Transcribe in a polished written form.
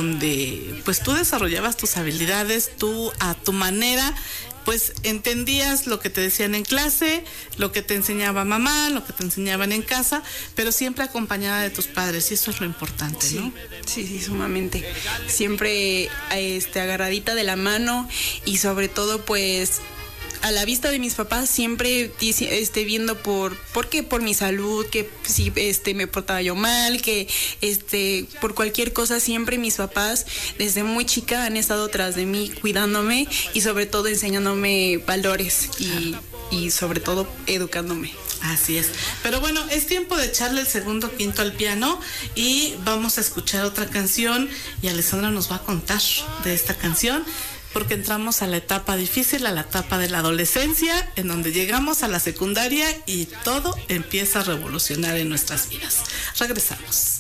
donde pues tú desarrollabas tus habilidades, tú a tu manera, pues entendías lo que te decían en clase, lo que te enseñaba mamá, lo que te enseñaban en casa, pero siempre acompañada de tus padres, y eso es lo importante, ¿no? Sí, sumamente. Siempre agarradita de la mano, y sobre todo pues a la vista de mis papás, siempre viendo por qué, por mi salud, que si me portaba yo mal, que por cualquier cosa, siempre mis papás desde muy chica han estado tras de mí, cuidándome y sobre todo enseñándome valores y sobre todo educándome. Así es. Pero bueno, es tiempo de echarle el segundo quinto al piano y vamos a escuchar otra canción, y Alessandra nos va a contar de esta canción, porque entramos a la etapa difícil, a la etapa de la adolescencia, en donde llegamos a la secundaria y todo empieza a revolucionar en nuestras vidas. Regresamos.